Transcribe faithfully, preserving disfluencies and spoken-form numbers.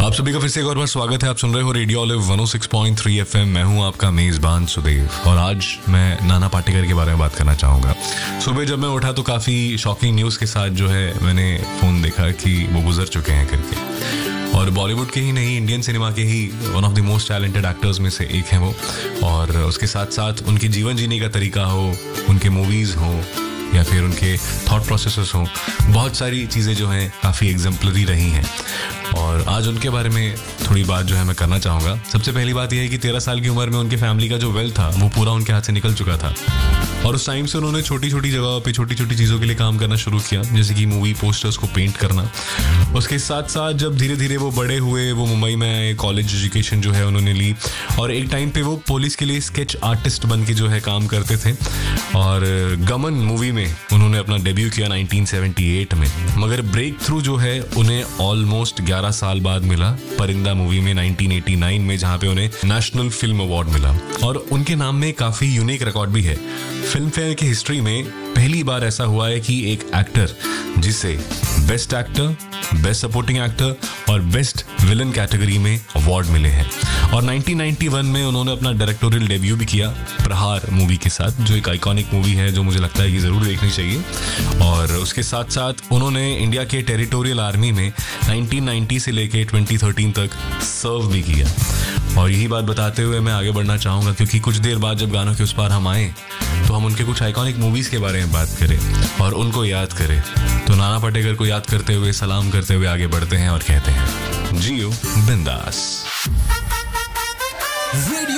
आप सभी का फिर से एक और बार स्वागत है। आप सुन रहे हो रेडियो ऑलिव वन ओ six point three F M. मैं हूं आपका मेजबान सुदेव और आज मैं नाना पाटेकर के बारे में बात करना चाहूँगा। सुबह जब मैं उठा तो काफ़ी शॉकिंग न्यूज़ के साथ जो है मैंने फ़ोन देखा कि वो गुजर चुके हैं करके। और बॉलीवुड के ही नहीं, इंडियन सिनेमा के ही one of the most talented actors में से एक हैं वो। और उसके साथ साथ उनकी जीवन जीने का तरीका हो, उनके मूवीज़ हों या फिर उनके थॉट प्रोसेसेस हों, बहुत सारी चीज़ें जो हैं काफ़ी एग्जाम्पलरी रही हैं। और आज उनके बारे में थोड़ी बात जो है मैं करना चाहूँगा। सबसे पहली बात यह है कि तेरह साल की उम्र में उनके फैमिली का जो वेल्थ था वो पूरा उनके हाथ से निकल चुका था। और उस टाइम से उन्होंने छोटी छोटी जगहों पे छोटी छोटी चीज़ों के लिए काम करना शुरू किया, जैसे कि मूवी पोस्टर्स को पेंट करना। उसके साथ साथ जब धीरे धीरे वो बड़े हुए, वो मुंबई में आए, कॉलेज एजुकेशन जो है उन्होंने ली और एक टाइम पे वो पुलिस के लिए स्केच आर्टिस्ट बन के जो है काम करते थे। और गमन मूवी में उन्होंने अपना डेब्यू किया नाइनटीन सेवेंटी एट में, मगर ब्रेक थ्रू जो है उन्हें ऑलमोस्ट ग्यारह साल बाद मिला परिंदा मूवी में नाइनटीन एटी नाइन में, जहाँ पे उन्हें नेशनल फिल्म अवार्ड मिला। और उनके नाम में काफ़ी यूनिक रिकॉर्ड भी है। फिल्म फेयर की हिस्ट्री में पहली बार ऐसा हुआ है कि एक एक्टर जिसे best actor, best supporting actor और बेस्ट विलन कैटेगरी में अवार्ड मिले हैं। और नाइनटीन नाइंटी वन में उन्होंने अपना डायरेक्टोरियल डेब्यू भी किया प्रहार मूवी के साथ, जो एक आइकॉनिक मूवी है जो मुझे लगता है कि ज़रूर देखनी चाहिए। और उसके साथ साथ उन्होंने इंडिया के टेरिटोरियल आर्मी में नाइनटीन नाइंटी से लेके ट्वेंटी थर्टीन तक सर्व भी किया। और यही बात बताते हुए मैं आगे बढ़ना चाहूँगा, क्योंकि कुछ देर बाद जब गानों के उस पार हम आए तो हम उनके कुछ आइकॉनिक मूवीज़ के बारे में बात करें और उनको याद करें। तो नाना पाटेकर को याद करते हुए, सलाम करते हुए आगे बढ़ते हैं और कहते हैं जियो बिंदास। रेडियो